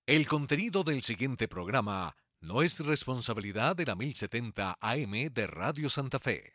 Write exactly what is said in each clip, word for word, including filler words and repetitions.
El contenido del siguiente programa no es responsabilidad de la mil setenta A M de Radio Santa Fe.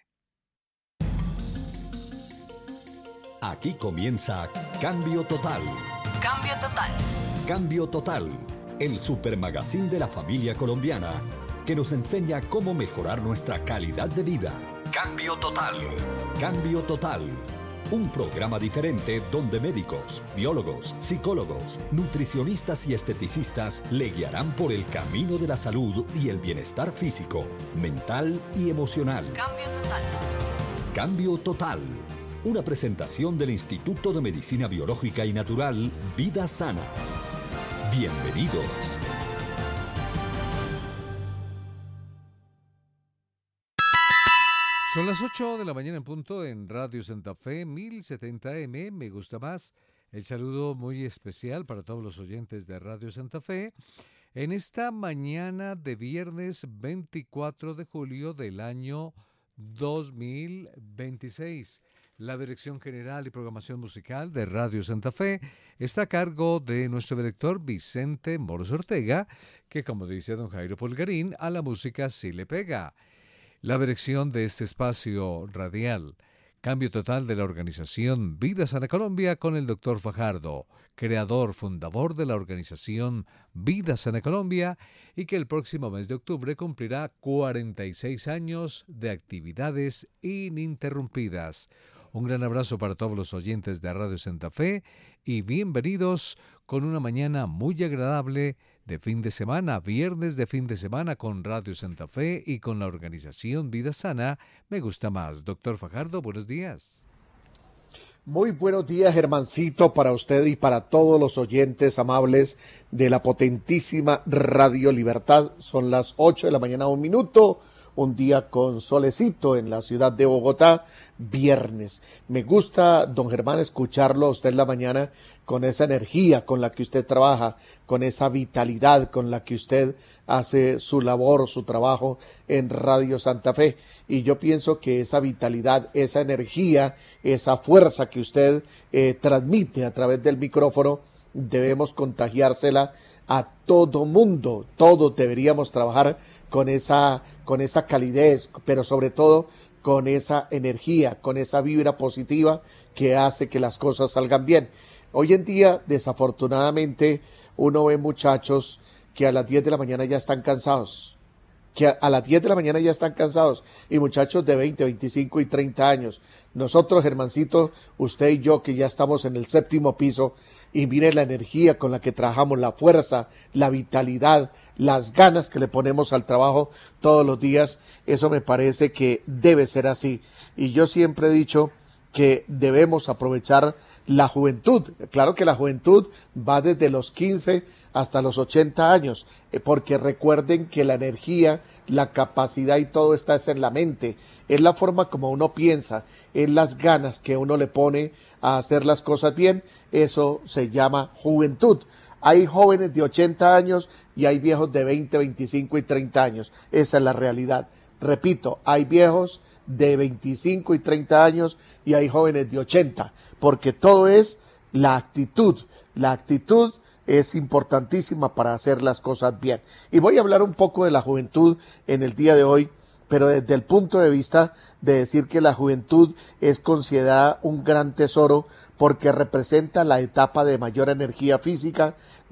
Aquí comienza Cambio Total. Cambio Total. Cambio Total, el supermagazín de la familia colombiana que nos enseña cómo mejorar nuestra calidad de vida. Cambio Total. Cambio Total. Un programa diferente donde médicos, biólogos, psicólogos, nutricionistas y esteticistas le guiarán por el camino de la salud y el bienestar físico, mental y emocional. Cambio Total. Cambio Total. Una presentación del Instituto de Medicina Biológica y Natural Vida Sana. Bienvenidos. Son las ocho de la mañana en punto en Radio Santa Fe, mil setenta A M, me gusta más. El saludo muy especial para todos los oyentes de Radio Santa Fe en esta mañana de viernes veinticuatro de julio del año dos mil veintiséis. La dirección general y programación musical de Radio Santa Fe está a cargo de nuestro director Vicente Moros Ortega, que como dice don Jairo Polgarín, a la música sí le pega. La dirección de este espacio radial, Cambio Total de la organización Vida Sana Colombia con el doctor Fajardo, creador, fundador de la organización Vida Sana Colombia y que el próximo mes de octubre cumplirá cuarenta y seis años de actividades ininterrumpidas. Un gran abrazo para todos los oyentes de Radio Santa Fe y bienvenidos con una mañana muy agradable de fin de semana, viernes de fin de semana con Radio Santa Fe y con la organización Vida Sana. Me gusta más. Doctor Fajardo, buenos días. Muy buenos días, Germancito, para usted y para todos los oyentes amables de la potentísima Radio Libertad. Son las ocho de la mañana, un minuto, un día con solecito en la ciudad de Bogotá, viernes. Me gusta, don Germán, escucharlo a usted en la mañana con esa energía con la que usted trabaja, con esa vitalidad con la que usted hace su labor, su trabajo en Radio Santa Fe. Y yo pienso que esa vitalidad, esa energía, esa fuerza que usted eh, transmite a través del micrófono, debemos contagiársela a todo mundo. Todos deberíamos trabajar con esa, con esa calidez, pero sobre todo con esa energía, con esa vibra positiva que hace que las cosas salgan bien. Hoy en día, desafortunadamente, uno ve muchachos que a las diez de la mañana ya están cansados, que a, a las diez de la mañana ya están cansados, y muchachos de veinte, veinticinco y treinta años. Nosotros, Germancito, usted y yo, que ya estamos en el séptimo piso, y mire la energía con la que trabajamos, la fuerza, la vitalidad, las ganas que le ponemos al trabajo todos los días, eso me parece que debe ser así. Y yo siempre he dicho que debemos aprovechar la juventud. Claro que la juventud va desde los quince hasta los ochenta años, porque recuerden que la energía, la capacidad y todo está en la mente, es la forma como uno piensa, es las ganas que uno le pone a hacer las cosas bien. Eso se llama juventud. Hay jóvenes de ochenta años y hay viejos de veinte, veinticinco y treinta años. Esa es la realidad. Repito, hay viejos de veinticinco y treinta años y hay jóvenes de ochenta, porque todo es la actitud. La actitud es importantísima para hacer las cosas bien. Y voy a hablar un poco de la juventud en el día de hoy, pero desde el punto de vista de decir que la juventud es considerada un gran tesoro porque representa la etapa de mayor energía física,